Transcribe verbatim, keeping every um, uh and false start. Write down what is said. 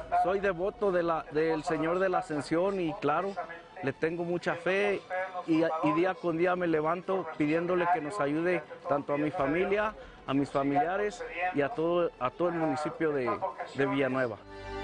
soy devoto de la, del Señor de la Ascensión y claro, le tengo mucha fe y, y día con día me levanto pidiéndole que nos ayude tanto a mi familia, a mis familiares y a todo, a todo el municipio de, de Villanueva.